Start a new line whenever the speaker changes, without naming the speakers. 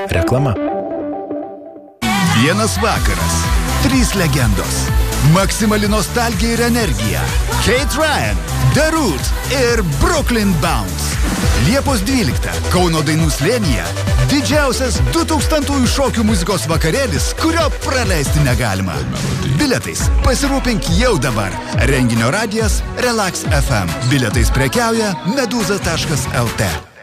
Reklama.
Vienas vakaras, 3 legendos. Maksimali nostalgija ir energija. Kate Ryan, The Root ir Brooklyn Bounce. Liepos 12. Kauno dainų slėnyje didžiausias 2000-ųjų šokių muzikos vakarėlis, kurio praleisti negalima. Bilietais pasirūpink jau dabar. Renginio radijas Relax FM. Bilietais prekiauja meduza.lt.